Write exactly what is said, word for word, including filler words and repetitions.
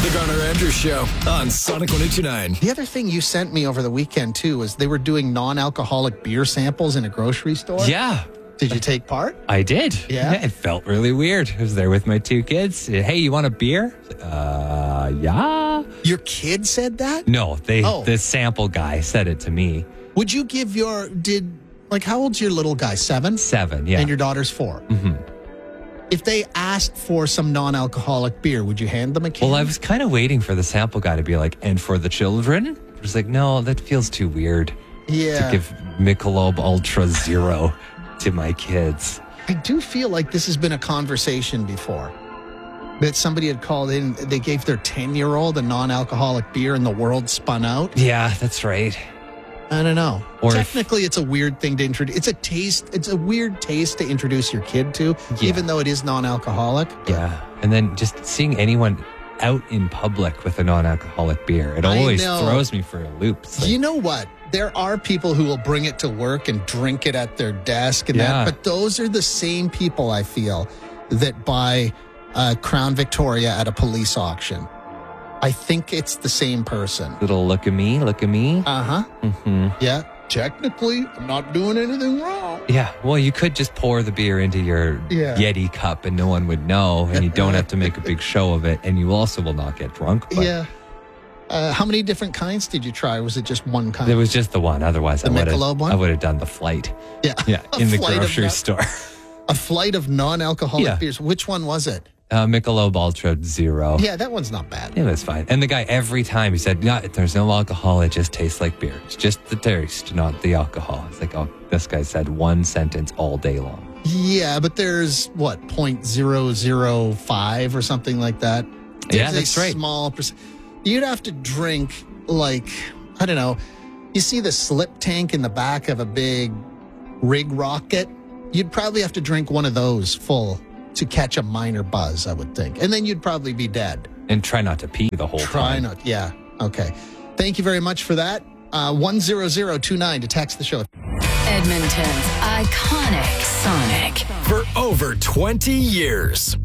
The Garner Andrews Show on Sonic one oh two point nine. The other thing you sent me over the weekend, too, was they were doing non-alcoholic beer samples in a grocery store. Yeah. Did you take part? I did. Yeah? It felt really weird. I was there with my two kids. Hey, you want a beer? Uh, yeah. Your kid said that? No, they. Oh. The sample guy said it to me. Would you give your, did, like, how old's your little guy? Seven? Seven, yeah. And your daughter's four? Mm-hmm. If they asked for some non-alcoholic beer, would you hand them a can? Well, I was kind of waiting for the sample guy to be like, and for the children? I was like, no, that feels too weird. Yeah. To give Michelob Ultra Zero to my kids. I do feel like this has been a conversation before. That somebody had called in, they gave their ten-year-old a non-alcoholic beer and the world spun out. Yeah, that's right. I don't know. Or Technically, if, it's a weird thing to introduce. It's a taste. It's a weird taste to introduce your kid to, yeah. even though it is non-alcoholic. Yeah. And then just seeing anyone out in public with a non-alcoholic beer, it always throws me for a loop. Like, you know what? There are people who will bring it to work and drink it at their desk and yeah. that, but those are the same people, I feel, that buy uh, Crown Victoria at a police auction. I think it's the same person. Little look at me, look at me. Uh-huh. Mm-hmm. Yeah. Technically, I'm not doing anything wrong. Yeah. Well, you could just pour the beer into your yeah. Yeti cup and no one would know, and you don't have to make a big show of it, and you also will not get drunk. But yeah. Uh, how many different kinds did you try? Or was it just one kind? It was just the one. Otherwise, the I would Michelob one? have. I would have done the flight. Yeah. Yeah. In the grocery non- store. A flight of non-alcoholic yeah. beers. Which one was it? Uh, Michelob Ultra Zero. Yeah, that one's not bad. It was fine. And the guy, every time he said, yeah, there's no alcohol. It just tastes like beer. It's just the taste, not the alcohol. It's like, oh, this guy said one sentence all day long. Yeah, but there's, what, zero point zero zero five or something like that? There's yeah, that's a right. Small percent. You'd have to drink, like, I don't know, you see the slip tank in the back of a big rig rocket? You'd probably have to drink one of those full to catch a minor buzz, I would think. And then you'd probably be dead. And try not to pee the whole try time. Try not, yeah. Okay. Thank you very much for that. Uh, one zero zero two nine to text the show. Edmonton's iconic Sonic. For over twenty years.